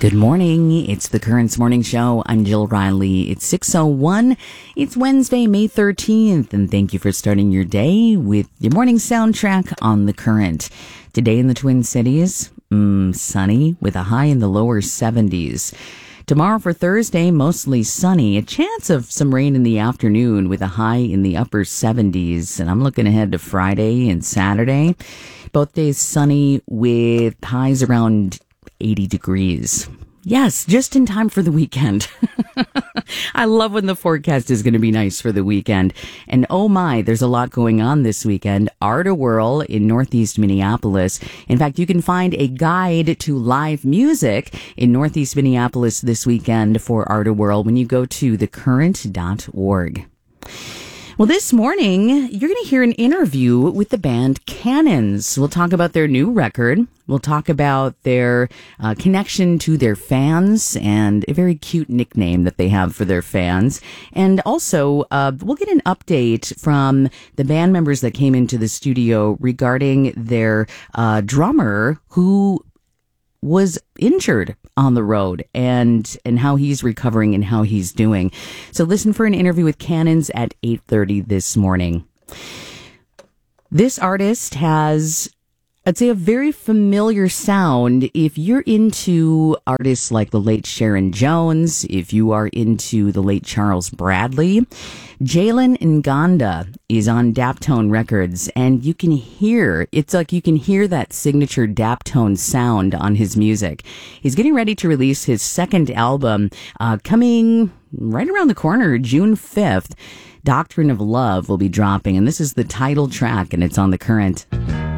Good morning. It's the Currents Morning Show. I'm Jill Riley. It's 6:01. It's Wednesday, May 13th, and thank you for starting your day with your morning soundtrack on The Current. Today in the Twin Cities, sunny with a high in the lower 70s. Tomorrow for Thursday, mostly sunny. A chance of some rain in the afternoon with a high in the upper 70s. And I'm looking ahead to Friday and Saturday. Both days sunny with highs around 80 degrees. Yes, just in time for the weekend. I love when the forecast is going to be nice for the weekend. And oh my, there's a lot going on this weekend. Art-A-Whirl in Northeast Minneapolis. In fact, you can find a guide to live music in Northeast Minneapolis this weekend for Art-A-Whirl when you go to thecurrent.org. Well, this morning, you're going to hear an interview with the band Cannons. We'll talk about their new record. We'll talk about their connection to their fans and a very cute nickname that they have for their fans. And also, we'll get an update from the band members that came into the studio regarding their drummer who was injured on the road and how he's recovering and how he's doing. So listen for an interview with Cannons at 8:30 this morning. This artist has, I'd say, a very familiar sound if you're into artists like the late Sharon Jones, if you are into the late Charles Bradley. Jalen Nganda is on Daptone Records, and you can hear, it's like you can hear that signature Daptone sound on his music. He's getting ready to release his second album, coming right around the corner, June 5th. Doctrine of Love will be dropping, and this is the title track, and it's on The Current.